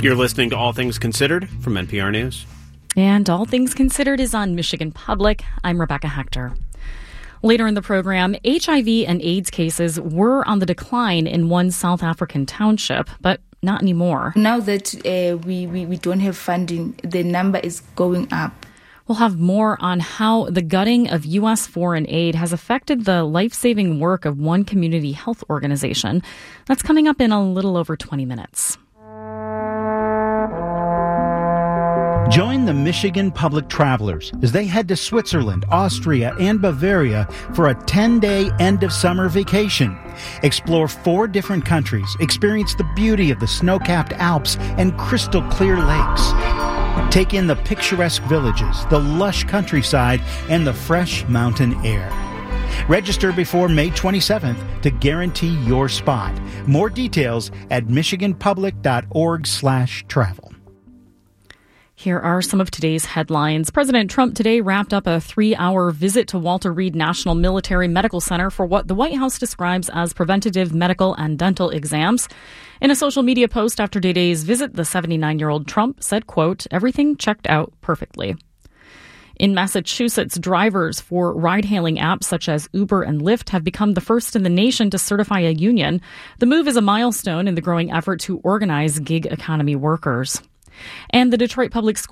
You're listening to All Things Considered from NPR News. And All Things Considered is on Michigan Public. I'm Rebecca Hector. Later in the program, HIV and AIDS cases were on the decline in one South African township, but not anymore. Now that we don't have funding, the number is going up. We'll have more on how the gutting of U.S. foreign aid has affected the life-saving work of one community health organization. That's coming up in a little over 20 minutes. Join the Michigan Public Travelers as they head to Switzerland, Austria, and Bavaria for a 10-day end-of-summer vacation. Explore 4 different countries, experience the beauty of the snow-capped Alps and crystal-clear lakes. Take in the picturesque villages, the lush countryside, and the fresh mountain air. Register before May 27th to guarantee your spot. More details at michiganpublic.org/travel. Here are some of today's headlines. President Trump today wrapped up a 3-hour visit to Walter Reed National Military Medical Center for what the White House describes as preventative medical and dental exams. In a social media post after today's visit, the 79-year-old Trump said, quote, "Everything checked out perfectly." In Massachusetts, drivers for ride-hailing apps such as Uber and Lyft have become the first in the nation to certify a union. The move is a milestone in the growing effort to organize gig economy workers. And the Detroit Public Schools